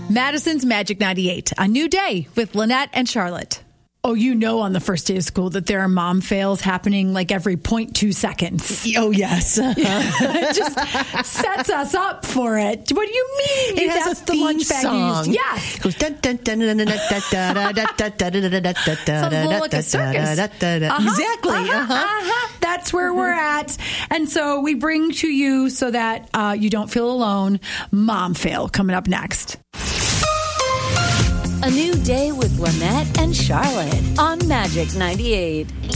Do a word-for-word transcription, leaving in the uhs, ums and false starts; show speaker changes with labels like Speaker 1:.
Speaker 1: Madison's Magic ninety-eight, a new day with Lynette and Charlotte. Oh, you know on the first day of school that there are mom fails happening like every zero point two seconds.
Speaker 2: Oh, yes.
Speaker 1: It just sets us up for it. What do you mean?
Speaker 2: It has
Speaker 1: That's
Speaker 2: a
Speaker 1: the
Speaker 2: theme
Speaker 1: lunch bag
Speaker 2: song.
Speaker 1: you used. Yes.
Speaker 2: It goes dun, dun, dun, dun, dun, dun, dun, dun, dun, dun, dun, dun,
Speaker 1: Sounds a little like a circus.
Speaker 2: uh-huh, exactly.
Speaker 1: Uh-huh,
Speaker 2: Uh-huh.
Speaker 1: uh-huh. That's where we're at. And so we bring to you so that uh, you don't feel alone. Mom fail coming up next.
Speaker 3: A new day with Lynette and Charlotte on Magic ninety-eight.